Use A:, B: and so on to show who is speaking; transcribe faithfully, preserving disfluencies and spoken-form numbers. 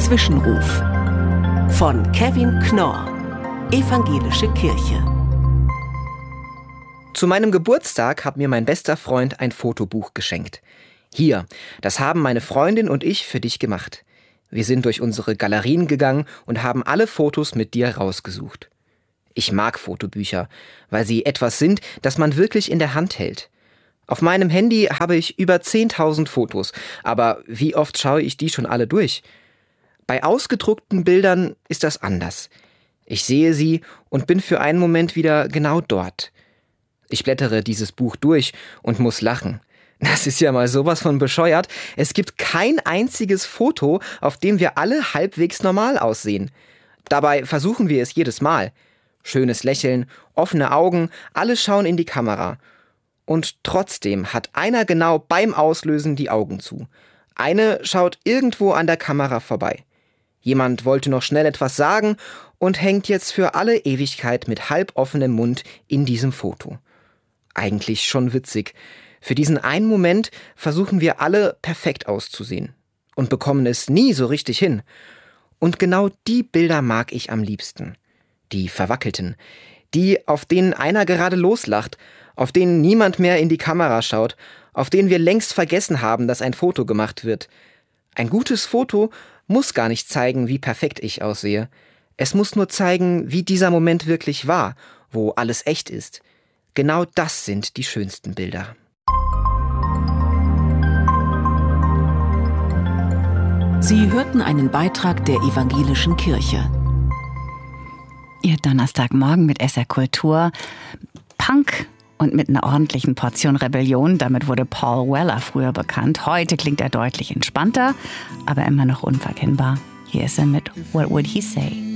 A: Zwischenruf von Kevin Knorr, Evangelische Kirche.
B: Zu meinem Geburtstag hat mir mein bester Freund ein Fotobuch geschenkt. Hier, das haben meine Freundin und ich für dich gemacht. Wir sind durch unsere Galerien gegangen und haben alle Fotos mit dir rausgesucht. Ich mag Fotobücher, weil sie etwas sind, das man wirklich in der Hand hält. Auf meinem Handy habe ich über zehntausend Fotos, aber wie oft schaue ich die schon alle durch? Bei ausgedruckten Bildern ist das anders. Ich sehe sie und bin für einen Moment wieder genau dort. Ich blättere dieses Buch durch und muss lachen. Das ist ja mal sowas von bescheuert. Es gibt kein einziges Foto, auf dem wir alle halbwegs normal aussehen. Dabei versuchen wir es jedes Mal. Schönes Lächeln, offene Augen, alle schauen in die Kamera. Und trotzdem hat einer genau beim Auslösen die Augen zu. Eine schaut irgendwo an der Kamera vorbei. Jemand wollte noch schnell etwas sagen und hängt jetzt für alle Ewigkeit mit halboffenem Mund in diesem Foto. Eigentlich schon witzig. Für diesen einen Moment versuchen wir alle perfekt auszusehen und bekommen es nie so richtig hin. Und genau die Bilder mag ich am liebsten. Die verwackelten. Die, auf denen einer gerade loslacht, auf denen niemand mehr in die Kamera schaut, auf denen wir längst vergessen haben, dass ein Foto gemacht wird. Ein gutes Foto muss gar nicht zeigen, wie perfekt ich aussehe. Es muss nur zeigen, wie dieser Moment wirklich war, wo alles echt ist. Genau das sind die schönsten Bilder.
A: Sie hörten einen Beitrag der Evangelischen Kirche.
C: Ihr Donnerstagmorgen mit S R Kultur. Punk und mit einer ordentlichen Portion Rebellion. Damit wurde Paul Weller früher bekannt. Heute klingt er deutlich entspannter, aber immer noch unverkennbar. Hier ist er mit What Would He Say?